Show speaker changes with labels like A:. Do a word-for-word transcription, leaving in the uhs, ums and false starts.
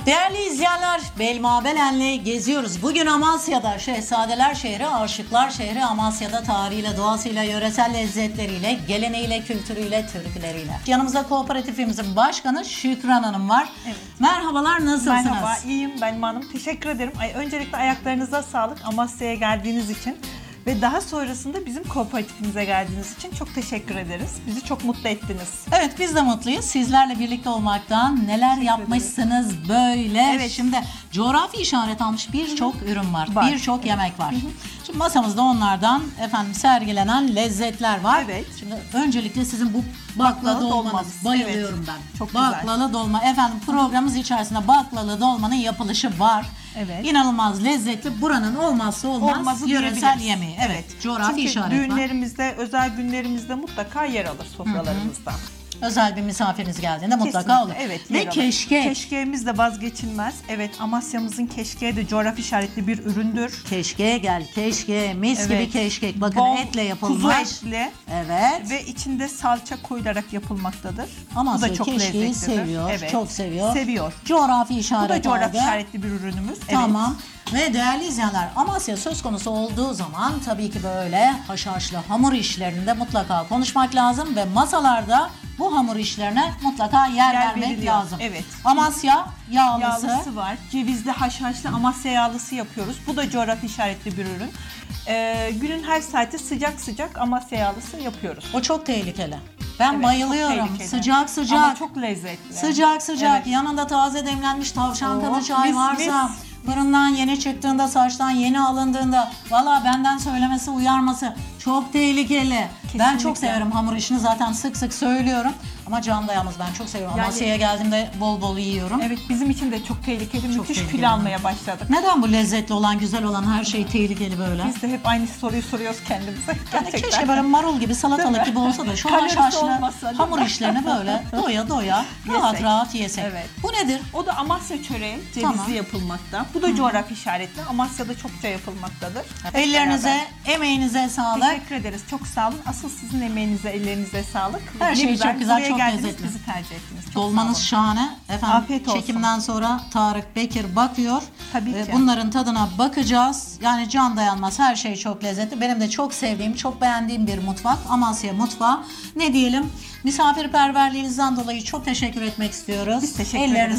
A: Değerli izleyenler, Belma Belen'le geziyoruz. Bugün Amasya'da, Şehzadeler şehri, Aşıklar şehri. Amasya'da tarihiyle, doğasıyla, yöresel lezzetleriyle, geleneğiyle, kültürüyle, türküleriyle. Yanımızda kooperatifimizin başkanı Şükran Hanım var. Evet. Merhabalar, nasılsınız?
B: Merhaba, iyiyim Belma Hanım. Teşekkür ederim. Ay, öncelikle ayaklarınıza sağlık Amasya'ya geldiğiniz için. Ve daha sonrasında bizim kooperatifimize geldiğiniz için çok teşekkür ederiz. Bizi çok mutlu ettiniz.
A: Evet, biz de mutluyuz. Sizlerle birlikte olmaktan. Neler yapmışsınız ederiz. Böyle. Evet. Şimdi coğrafi işaret almış birçok ürün var. var. Birçok evet. yemek var. Hı hı. Şimdi masamızda onlardan efendim sergilenen lezzetler var. Evet. Şimdi öncelikle sizin bu baklalı, baklalı dolmanız. Bayılıyorum evet. ben. Çok baklalı güzel. dolma. Efendim programımız içerisinde baklalı dolmanın yapılışı var. Evet. İnanılmaz lezzetli. Buranın olmazsa olmaz Olmazı yöresel yemeği. Evet. evet. Coğrafi
B: Çünkü
A: işaret
B: düğünlerimizde, var. özel günlerimizde mutlaka yer alır sofralarımızda. Hı hı.
A: Özel bir misafiriniz geldiğinde mutlaka olur.
B: Evet,
A: ve keşkek.
B: Keşkeğimiz de vazgeçilmez. Evet, Amasya'mızın keşkeği de coğrafi işaretli bir üründür.
A: Keşkeğe gel, keşkeğe, mis evet. gibi keşkek. Bakın Bol, etle yapılmış.
B: Kuzu etli.
A: Evet.
B: Ve içinde salça koyularak yapılmaktadır.
A: Amasya Bu da çok keşkeği seviyor, evet. çok seviyor.
B: Seviyor.
A: Coğrafi işaret.
B: Bu da coğrafi işaretli bir ürünümüz.
A: Tamam. Evet. Ve değerli izleyenler, Amasya söz konusu olduğu zaman tabii ki böyle haşhaşlı hamur işlerinde mutlaka konuşmak lazım ve masalarda bu hamur işlerine mutlaka yer, yer vermek veriliyor. lazım. Evet. Amasya yağlısı.
B: Yağlısı var. Cevizli haşhaşlı Amasya yağlısı yapıyoruz. Bu da coğrafi işaretli bir ürün. Ee, günün her saati sıcak sıcak Amasya yağlısı yapıyoruz.
A: O çok tehlikeli. Ben evet, bayılıyorum. Sıcak sıcak.
B: Ama çok lezzetli.
A: Sıcak sıcak. Evet. Yanında taze demlenmiş tavşan oh, kanı çay mis, varsa. Mis. Fırından yeni çıktığında, saçtan yeni alındığında, valla benden söylemesi, uyarması çok tehlikeli. Kesinlikle. Ben çok severim hamur işini, zaten sık sık söylüyorum. Ama can dayanmaz, ben çok seviyorum. Yani, Amasya'ya geldiğimde bol bol yiyorum.
B: Evet, bizim için de çok tehlikeli, çok müthiş tehlikeli. Kilo almaya başladık.
A: Neden bu lezzetli olan, güzel olan her şey tehlikeli böyle?
B: Biz de hep aynı soruyu soruyoruz kendimize.
A: Yani keşke böyle marul gibi, salatalık gibi olsa da şu haşhaşlı hamur işlerini böyle doya doya rahat yesek. rahat yesek. Evet. Bu nedir?
B: O da Amasya çöreği, cevizli tamam. yapılmakta. Bu da Hı. coğrafi işaretli. Amasya'da çokça yapılmaktadır.
A: Hep Ellerinize, beraber. emeğinize sağlık.
B: Teşekkür ederiz. Çok sağ olun. Asıl sizin emeğinize, ellerinize sağlık.
A: Her şey çok güzel, çok lezzetli.
B: Bizi tercih ettiniz. Çok
A: Dolmanız şahane. Efendim, Afiyet olsun. Çekimden sonra Tarık Bekir bakıyor. Tabii ki. Bunların tadına bakacağız. Yani can dayanmaz. Her şey çok lezzetli. Benim de çok sevdiğim, çok beğendiğim bir mutfak. Amasya mutfağı. Ne diyelim? Misafirperverliğinizden dolayı çok teşekkür etmek istiyoruz.
B: Biz teşekkür
A: Ellerinize